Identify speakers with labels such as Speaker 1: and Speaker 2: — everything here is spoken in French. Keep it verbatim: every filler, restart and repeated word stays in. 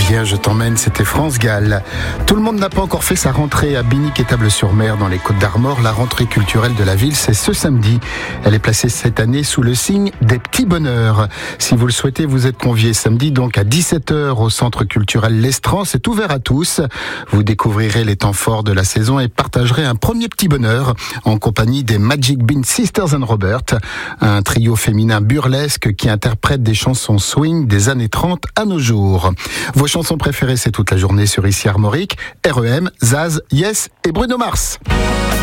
Speaker 1: Viens, je t'emmène, c'était France Gall. Tout le monde n'a pas encore fait sa rentrée à Binic et Table-sur-Mer dans les Côtes d'Armor. La rentrée culturelle de la ville, c'est ce samedi. Elle est placée cette année sous le signe des petits bonheurs. Si vous le souhaitez, vous êtes conviés samedi donc à dix-sept heures au centre culturel L'Estran. C'est ouvert à tous. Vous découvrirez les temps forts de la saison et partagerez un premier petit bonheur en compagnie des Magic Bean Sisters and Robert, un trio féminin burlesque qui interprète des chansons swing des années trente à nos jours. Vos chansons préférées, c'est toute la journée sur Ici Armorique, R E M, Zaz, Yes et Bruno Mars.